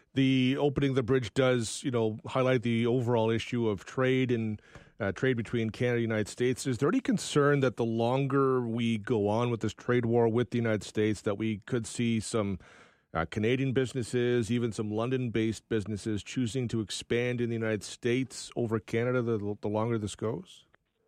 the opening of the bridge does, highlight the overall issue of trade and trade between Canada and the United States. Is there any concern that the longer we go on with this trade war with the United States, that we could see some Canadian businesses, even some London-based businesses, choosing to expand in the United States over Canada the longer this goes?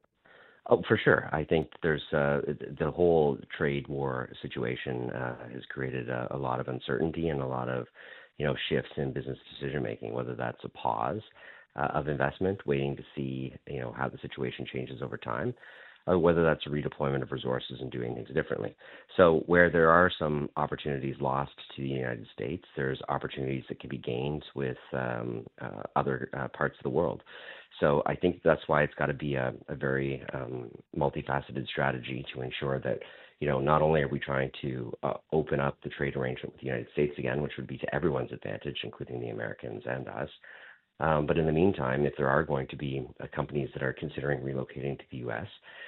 Oh, for sure. I think there's the whole trade war situation has created a lot of uncertainty and a lot of, shifts in business decision making. Whether that's a pause of investment, waiting to see, how the situation changes over time, or whether that's a redeployment of resources and doing things differently. So where there are some opportunities lost to the United States, there's opportunities that can be gained with other parts of the world. So I think that's why it's got to be a very multifaceted strategy to ensure that, not only are we trying to open up the trade arrangement with the United States again, which would be to everyone's advantage, including the Americans and us, but in the meantime, if there are going to be companies that are considering relocating to the U.S.,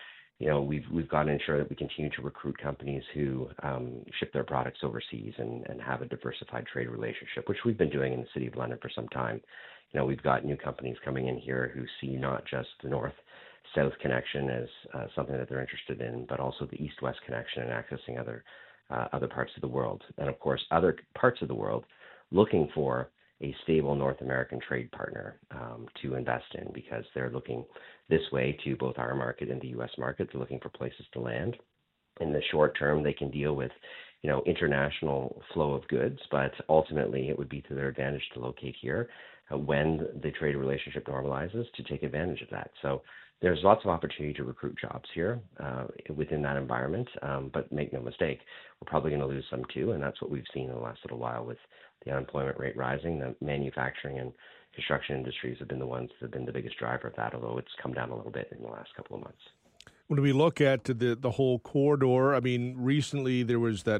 we've got to ensure that we continue to recruit companies who ship their products overseas and have a diversified trade relationship, which we've been doing in the City of London for some time. We've got new companies coming in here who see not just the north-south connection as something that they're interested in, but also the east-west connection and accessing other parts of the world. And of course, other parts of the world looking for a stable North American trade partner to invest in, because they're looking this way to both our market and the U.S. market. They're looking for places to land. In the short term, they can deal with, international flow of goods, but ultimately it would be to their advantage to locate here when the trade relationship normalizes, to take advantage of that. So there's lots of opportunity to recruit jobs here within that environment, but make no mistake, we're probably going to lose some too, and that's what we've seen in the last little while with the unemployment rate rising. The manufacturing and construction industries have been the ones that have been the biggest driver of that, although it's come down a little bit in the last couple of months. When we look at the whole corridor, I mean, recently there was that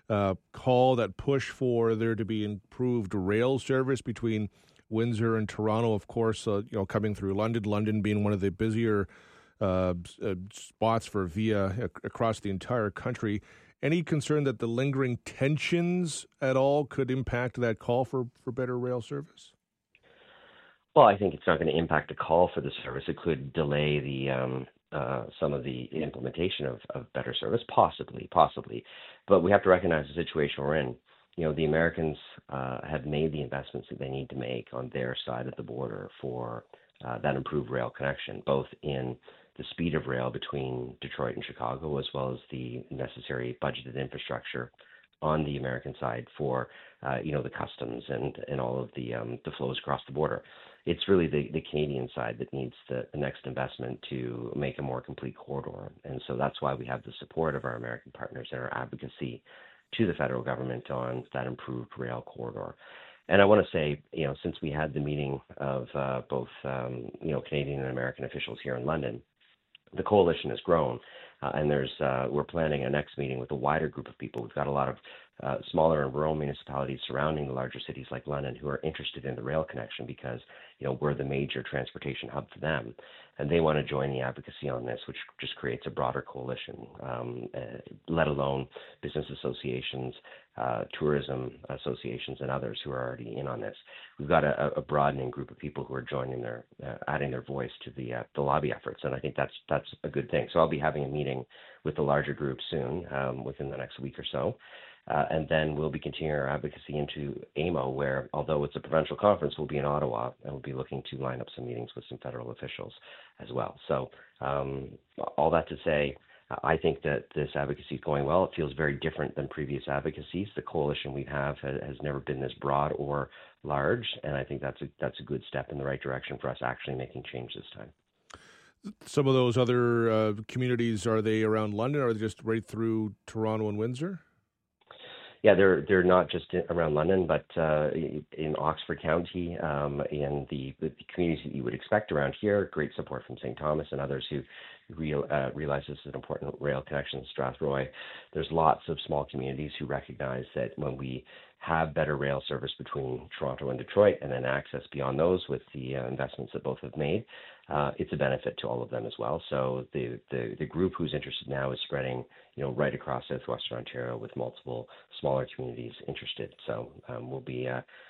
call, that push for there to be improved rail service between Windsor and Toronto, of course, coming through London, London being one of the busier spots for via across the entire country. Any concern that the lingering tensions at all could impact that call for better rail service? Well, I think it's not going to impact the call for the service. It could delay the some of the implementation of better service, possibly. But we have to recognize the situation we're in. The Americans have made the investments that they need to make on their side of the border for that improved rail connection, both in the speed of rail between Detroit and Chicago, as well as the necessary budgeted infrastructure on the American side for, the customs and all of the flows across the border. It's really the Canadian side that needs the next investment to make a more complete corridor. And so that's why we have the support of our American partners and our advocacy to the federal government on that improved rail corridor. And I want to say, since we had the meeting of both, Canadian and American officials here in London, the coalition has grown, and we're planning a next meeting with a wider group of people. We've got a lot of smaller and rural municipalities surrounding the larger cities like London who are interested in the rail connection because, we're the major transportation hub for them. And they want to join the advocacy on this, which just creates a broader coalition, let alone business associations, tourism associations, and others who are already in on this. We've got a broadening group of people who are joining adding their voice to the lobby efforts, and I think that's a good thing. So I'll be having a meeting with the larger group soon, within the next week or so. And then we'll be continuing our advocacy into AMO, where, although it's a provincial conference, we'll be in Ottawa, and we'll be looking to line up some meetings with some federal officials as well. So all that to say, I think that this advocacy is going well. It feels very different than previous advocacies. The coalition we have has never been this broad or large, and I think that's a good step in the right direction for us actually making change this time. Some of those other communities, are they around London, or are they just right through Toronto and Windsor? Yeah, they're not just around London, but in Oxford County, in the communities that you would expect around here. Great support from St. Thomas and others who realize this is an important rail connection to Strathroy. There's lots of small communities who recognize that when we have better rail service between Toronto and Detroit, and then access beyond those with the investments that both have made, it's a benefit to all of them as well. So the group who's interested now is spreading, right across southwestern Ontario with multiple smaller communities interested. So we'll be